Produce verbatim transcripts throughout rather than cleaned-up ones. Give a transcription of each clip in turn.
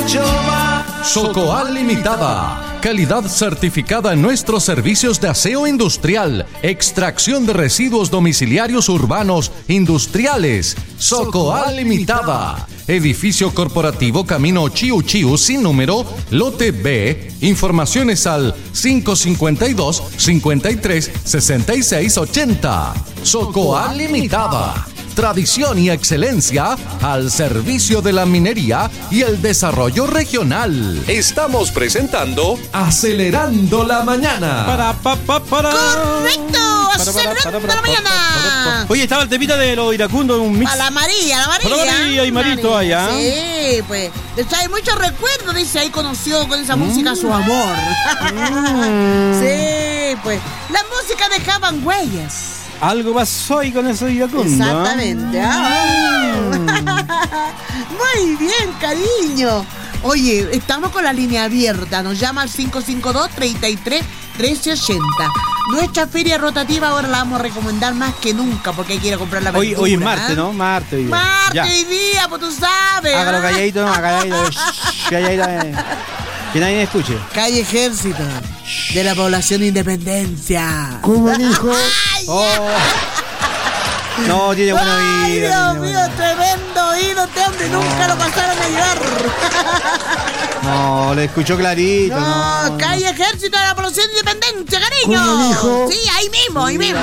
mucho más. Socoal Limitada. Calidad certificada en nuestros servicios de aseo industrial, extracción de residuos domiciliarios urbanos industriales. Socoal Limitada. Edificio corporativo Camino Chiu Chiu sin número, lote B. Informaciones al cinco cinco dos, cincuenta y tres, sesenta y seis, ochenta. Socoal Limitada. Tradición y excelencia al servicio de la minería y el desarrollo regional. Estamos presentando Acelerando la Mañana. Para, pa, pa, para. ¡Correcto! ¡Acelerando la Mañana! Oye, estaba el temita de los iracundos, un mix. A la María, la María. Para la María y Marito allá. Sí, pues. Le trae muchos recuerdos, dice, ahí conoció con esa música su amor. Mm. Sí, pues. La música dejaban huellas. Algo pasó ahí con esos iracundos. Exactamente. Ah. Muy bien, cariño. Oye, estamos con la línea abierta. Nos llama al cinco cinco dos, treinta y tres, trece ochenta. Nuestra feria rotativa ahora la vamos a recomendar más que nunca porque hay que ir a comprar la verdura. Hoy, hoy es martes, ¿no? Martes hoy día. Martes hoy día, pues tú sabes. Hágalo calladito, no, calladito. Calladito. Eh. Que nadie me escuche. Calle Ejército de la población Independencia. ¿Cómo dijo? Oh. No, tiene buen oído. Ay, Dios mío, tremendo oído este hombre. No. Nunca lo pasaron a llevar. No, le escuchó clarito. No, no. Calle Ejército de la población Independencia, cariño. ¿Cómo dijo? Sí, ahí mismo, ahí mismo.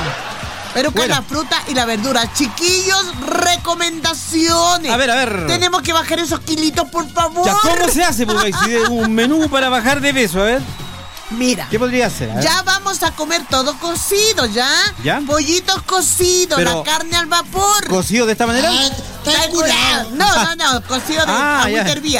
Pero con Bueno. la fruta y la verdura. Chiquillos, recomendaciones. A ver, a ver. Tenemos que bajar esos kilitos, por favor. Ya, ¿cómo se hace? Porque si de un menú para bajar de peso, a ver. Mira. ¿Qué podría hacer? A ver. Ya vamos a comer todo cocido, ¿ya? ¿Ya? Pollitos cocidos, Pero, la carne al vapor. ¿Cocido de esta manera? Ten cuidado. No, no, no, cocido de Ah, agua ya. hervía.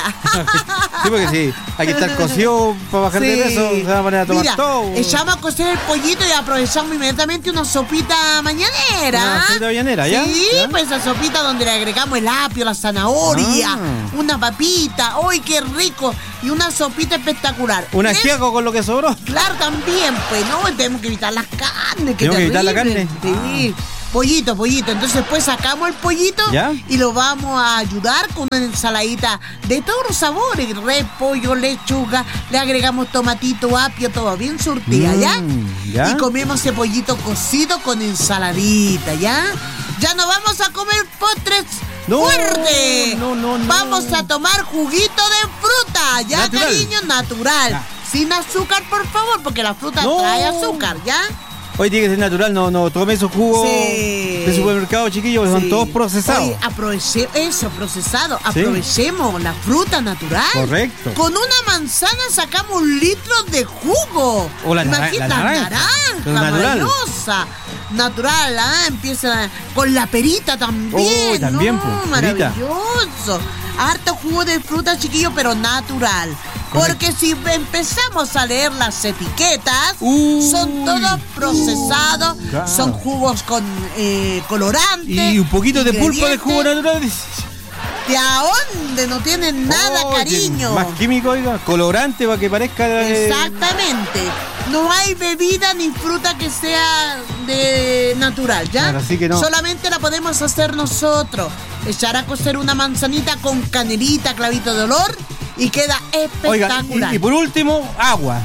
Sí, porque sí, hay que estar cocido para bajar de Sí. peso, se va a poner a tomar Mira, todo. echamos a cocer el pollito y aprovechamos inmediatamente una sopita mañanera. Una sopita mañanera, ¿ya? Sí, ¿Ya? pues esa sopita donde le agregamos el apio, la zanahoria, Ah. una papita. ¡Ay, qué rico! Y una sopita espectacular. ¿Un ¿Eh? ajiaco con lo que sobró? Claro, también, pues, ¿no? Tenemos que evitar las carnes. ¿Tenemos que evitar la terrible. carne? Sí. Pollito, pollito. Entonces, pues sacamos el pollito ¿Ya? y lo vamos a ayudar con una ensaladita de todos los sabores: res, pollo, lechuga. Le agregamos tomatito, apio, todo bien surtida, Mm, ¿ya? ¿ya? Y comemos ese pollito cocido con ensaladita, ¿ya? Ya no vamos a comer postres. No, ¡Fuerte! no, no, no. Vamos a tomar juguito de fruta, ¿ya, Natural. cariño? Natural. Ya. Sin azúcar, por favor, porque la fruta No. trae azúcar, ¿ya? Hoy tiene que ser natural, no, no tome esos jugos Sí. de supermercado, chiquillos, que son Sí. todos procesados. Oye, aproveche eso, procesado. Aprovechemos la fruta natural. Correcto. Con una manzana sacamos un litro de jugo. O la nara- Imagínate, la naranja. naranja, Pero natural. maravillosa. Natural, ¿ah? Empieza con la perita también. Oh, también, ¿no? pues, perita. Maravilloso. Harto jugo de fruta, chiquillo, pero natural. Porque si empezamos a leer las etiquetas, Uy. son todos procesados, Claro. son jugos con eh, colorantes. Y un poquito de pulpa de jugo ingredientes. natural. ¿De a dónde? No tienen nada, Oh, cariño. Más químico, oiga, colorante para que parezca. eh, Exactamente. No hay bebida ni fruta que sea de natural, ¿ya? Claro, así que no. Solamente la podemos hacer nosotros. Echar a cocer una manzanita con canelita, clavito de olor y queda Oiga, espectacular. y, y por último, agua.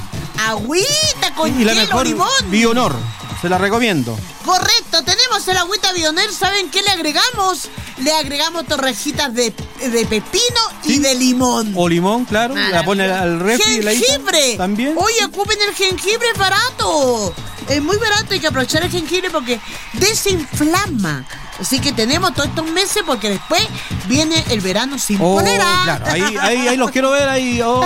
Agüita con Y la hielo, mejor limón. Bionor. Se la recomiendo. Correcto, tenemos el agüita Bioner. ¿Saben qué le agregamos? Le agregamos torrejitas de, de pepino y Sí. de limón. O limón, claro. La pone al refri. heladita. ¡Jengibre! También. Oye, ocupen el jengibre, es barato. Es muy barato, hay que aprovechar el jengibre porque desinflama. Así que tenemos todos estos meses porque después viene el verano sin Oh, polera. claro, ahí, ahí, ahí los quiero ver ahí. Oh,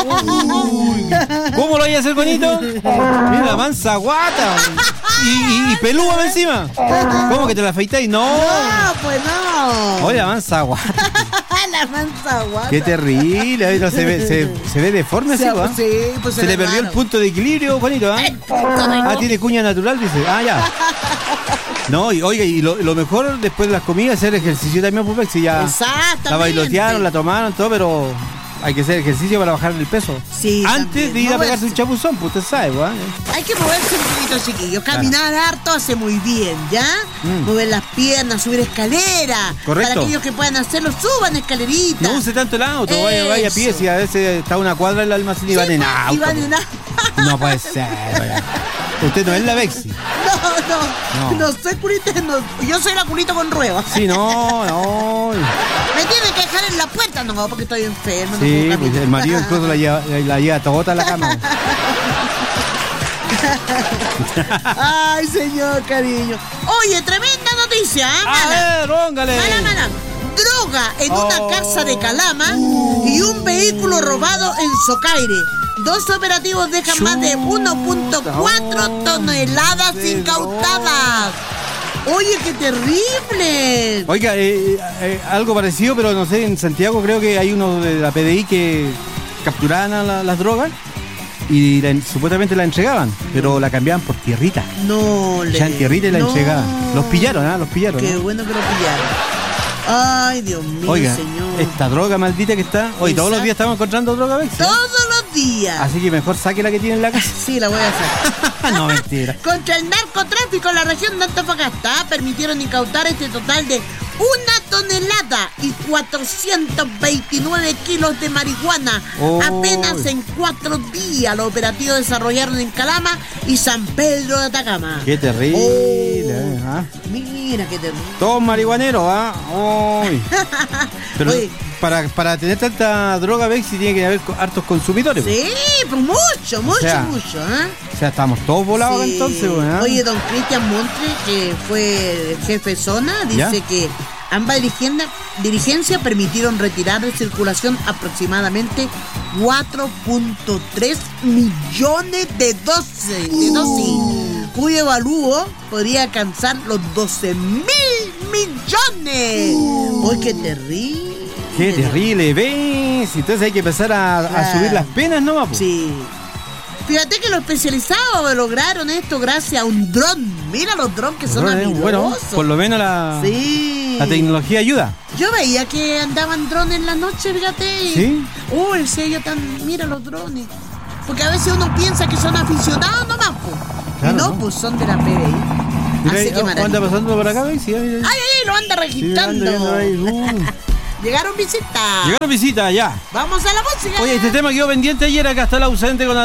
uy. ¿Cómo lo voy a hacer bonito? Mira, mansa guata. Y, y, y pelúa encima. ¿Cómo que te la afeitáis? No. No, pues no. Oye, la mansa guata. La mansa guata. Qué terrible. Ahí no se, ve, se, se ve deforme así, Sí, ¿va? sí, pues Se se le ve perdió el raro. punto de equilibrio, Juanito, ¿ah? Ah, tiene cuña natural, dice. Ah, ya. No, y oiga, y lo, lo mejor después de las comidas hacer ejercicio también, pues, si ya Exactamente. la bailotearon, la tomaron, todo, pero hay que hacer ejercicio para bajar el peso. Sí, Antes también. de ir a Moverse. pegarse un chapuzón, pues usted sabe, weón. Hay que moverse un poquito, chiquillos. Caminar harto hace muy bien, ¿ya? Mm. Mover las piernas, subir escalera. Correcto. Para aquellos que puedan hacerlo, suban escaleritas. No use tanto el auto, vaya, vaya a pie, Eso. si a veces está una cuadra en el almacén y van en Sí, auto. y van en pues. auto. No puede ser, vaya. Usted no es la Bexi. No, no, No. no soy culito, no, yo soy la culito con ruedas. Sí, no, no. Me tienen que dejar en la puerta, no, porque estoy enfermo. no Sí, puedo pues caminar. el marido incluso la lleva, la lleva toda a la cama. Ay, señor cariño. Oye, tremenda noticia, ¿eh? A Mala. ver, póngale. Mala, mala. Droga en una Oh. casa de Calama y un vehículo robado en Socaire. Dos operativos dejan más de uno punto cuatro Oh, toneladas de incautadas. Oye, qué terrible. Oiga, eh, eh, algo parecido, pero no sé, en Santiago creo que hay uno de la P D I que capturaban a la- las drogas y la- supuestamente la entregaban, pero la cambiaban por tierrita. No, le. Ya en tierrita y la no. entregaban. Los pillaron, ¿ah? Los pillaron. Qué ¿no? bueno que lo pillaron. Ay, Dios mío, Oiga, señor. esta droga maldita que está. Hoy todos los Exacto. días estamos encontrando droga, Bexi. Todos los días. Así que mejor saque la que tiene en la casa. Sí, la voy a hacer. No, mentira. Contra el narcotráfico en la región de Antofagasta permitieron incautar este total de una tonelada y cuatrocientos veintinueve kilos de marihuana. Oh. Apenas en cuatro días los operativos desarrollaron en Calama y San Pedro de Atacama. Qué terrible. Oh. ¿eh? ¿Ah? Mira qué terrible. Todos marihuaneros, ¿ah? Uy. Pero Oye. para, para tener tanta droga, Bexi, tiene que haber co- hartos consumidores. pues. Sí, pues mucho, mucho, sea, mucho, ¿eh? O sea, estamos todos volados Sí. entonces, weón. Oye, don Cristian Montre, que fue jefe de zona, dice ¿Ya? que ambas dirigencias dirigencias permitieron retirar de circulación aproximadamente cuatro punto tres millones de dosis, de dosis, cuyo evalúo podría alcanzar los doce mil millones. ¡Uy, qué terrible! Qué terrible, ¿ves? Entonces hay que empezar a, a Claro. subir las penas, ¿no? Pues? Sí. Fíjate que los especializados lograron esto gracias a un dron. Mira los drones que son Bueno, habilidosos. bueno, por lo menos la, Sí. la tecnología ayuda. Yo veía que andaban drones en la noche, fíjate. y- ¿Sí? Oh, el sello tan. Mira los drones. Porque a veces uno piensa que son aficionados nomás, pues. Claro, y no, ¿no? pues son de la P D I. Mira, Así ahí, que oh, maravilla. anda pasando por acá, Bexi. Ay, Ay, ay, ay, lo anda registrando. Uh. Llegaron visitas. Llegaron visitas, ya. Vamos a la música. Oye, este tema quedó pendiente ayer, acá está el ausente con la